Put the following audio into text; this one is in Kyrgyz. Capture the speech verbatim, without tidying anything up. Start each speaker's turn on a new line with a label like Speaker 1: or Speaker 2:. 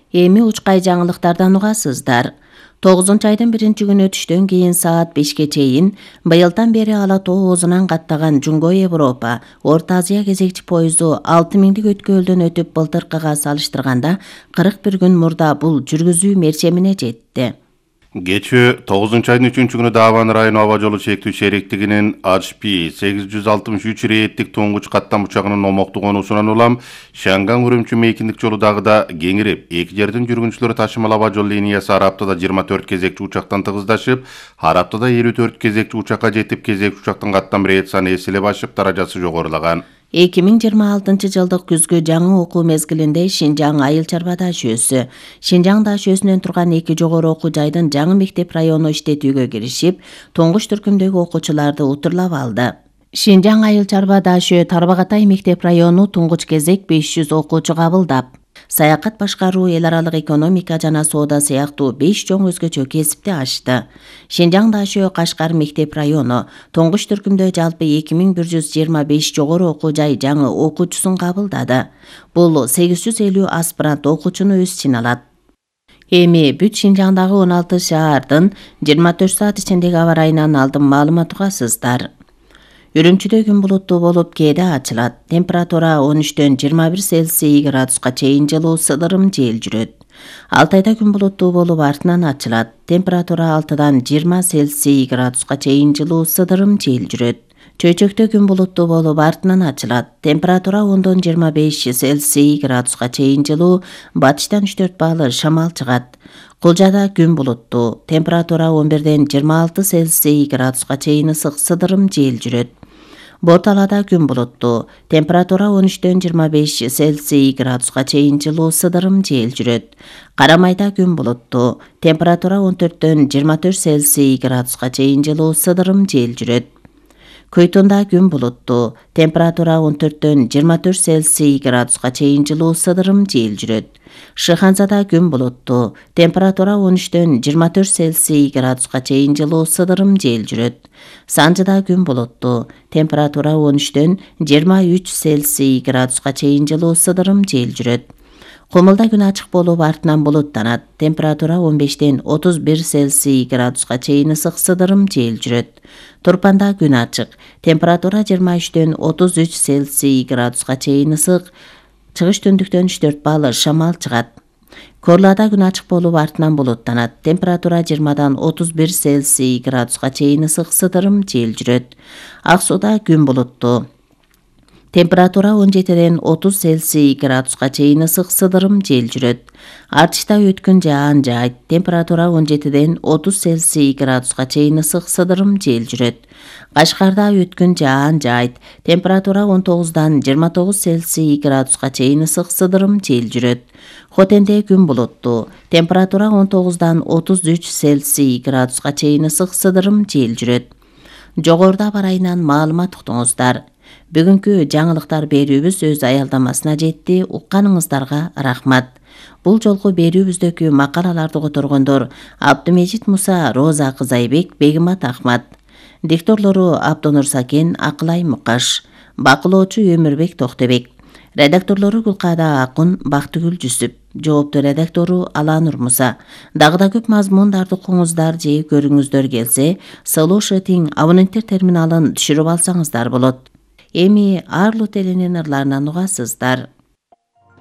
Speaker 1: Эми учкай жаңылыктардан угасыздар. тогузунчу айдын биринчи күнү түштөн кийин саат бешке чейин быйылдан бери ала тоо оозунан каттаган Жунгой Европа, Орто Азия кезекчи поезду алты миңдик өткөлдөн өтүп былтыркыга салыштырганда кырк бир күн мурда бул жүргүзүү мерчемине жетти.
Speaker 2: Geçи тогузунчу айдын үчүнчү күнү Даван району аба жолу чектүү шериктигинин H P сегиз жүз алтымыш үч рейттик тоңгуч каттам учагынын номоктуу конусунан улам Шанган Үрүмчү мейкиндик жолу дагыда кеңирип, эки жердин жүргүнчүлөрү ташымал аба жол линиясы ар аптада жыйырма төрт кезекчи учактан тыгыздашып, ар аптада элүү төрт кезекчи учакка жетип, кезекчи учактын каттам рейт саны эселеп ашып, даражасы жогорулаган.
Speaker 1: эки миң жыйырма алтынчы жылдык күзгү жаңы окуу мезгилинде Шинжаң Айыл Чарба дашөөсү, Шинжаң дашөөсүнөн турган эки жогору окуу жайдын жаңы мектеп району иштетүүгө киришип, туңгуч түркүмдөгү окуучуларды утурлап алды. Шинжаң Айыл Чарба дашөө Тарбагатай мектеп району туңгуч кезек беш жүз окуучу кабылдап, саякат башкаруу, эл аралык экономика жана соода сыяктуу беш чоң өзгөчө кесипти ачты. Шинжаң дашөө Кашкар мектеп району туңгуч түркүмдө жалпы эки миң бир жүз жыйырма беш жогору окуу жай жаңы окуучусун кабылдады. Бул сегиз жүз элүү аспирант окуучуну өз ичине алат. Эми бүт Шинжаңдагы он алты шаардын жыйырма төрт саат ичиндеги аба ырайынан алдын маалымат угасыздар. Үрүмчүдө күн булуттуу болуп, кээде ачылат. Температура он үчтөн жыйырма бир Цельсий градуска чейин жылуу сыдырым жел жүрөт. Алтайда күн булуттуу болуп, артынан ачылат. Температура алтыдан жыйырма Цельсий градуска чейин жылуу сыдырым жел жүрөт. Чөйчөктө күн булуттуу болуп, артынан ачылат. Температура ондон жыйырма беш Цельсий градуска чейин жылуу, батыштан үч төрт баалы шамал чыгат. Кулжада күн булуттуу. Температура он бирден жыйырма алты Цельсий градуска чейин ысык сыдырым жел жүрөт. Борталада күн булуттуу. Температура он үчтөн жыйырма беш Цельсий градуска чейин жылуу сыдырым жел жүрөт. Карамайда күн булуттуу. Температура он төрттөн жыйырма төрт Цельсий градуска чейин жылуу сыдырым жел жүрөт. Көйтунда күн булуттуу. Температура он төрттөн жыйырма төрт Цельсий градуска чейин жылуу сыдырым жел жүрөт. Шыханзада күн булуттуу. Температура он үчтөн жыйырма төрт Цельсий градуска чейин жылуу сыдырым жел жүрөт. Санжыда күн булуттуу. Температура он үчтөн жыйырма үч Цельсий градуска чейин жылуу сыдырым жел жүрөт. Кумулда күн ачык болуп, артынан булуттанат. Температура он бештен отуз бир Цельсий градуска чейин ысык сыдырым жел жүрөт. Турпанда күн ачык. Температура жыйырма үчтөн отуз үч Цельсий градуска чейин ысык, чыгыш түндүктөн үч төрт баалы шамал чыгат. Корлада күн ачык болуп, артынан булуттанат. Температура жыйырмадан отуз бир Цельсий градуска чейин ысык сыдырым жел жүрөт. Ак сууда күн булуттуу. Температура он жетиден отуз Цельсий градуска чейин ысык сыдырым жел жүрөт. Артышта өткүн жаан жайт. Температура он жетиден отуз Цельсий градуска чейин ысык сыдырым жел жүрөт. Кашкарда өткүн жаан жайт. Температура он тогуздан жыйырма тогуз Цельсий градуска чейин ысык сыдырым жел жүрөт. Хотенде күн булуттуу. Температура он тогуздан отуз үч Цельсий градуска чейин ысык сыдырым жел жүрөт. Жогоруда аба ырайынан маалымат уктуңуздар. Бүгүнкү жаңылыктар берүүбүз өз аялдамасына жетти. Укканыңыздарга рахмат. Бул жолку берүүбүздөгү макалаларды которгондор Абдымежит Муса, Роза Кызайбек, Бегимат Ахмат. Дикторлору Абдонур Сакен, Акылай Мукаш. Бакылоочу Өмүрбек Токтобек. Редакторлору Гулкада Акун, Бактыгүл Жүсүп. Жоопту редактору Аланур Муса. Дагы да көп мазмундарды окуңуздар же көрүңүздөр келсе, Солошетиң абоненттер терминалын түшүрүп алсаңыздар болот. Эми Арлу теленин ырларынан угасыздар.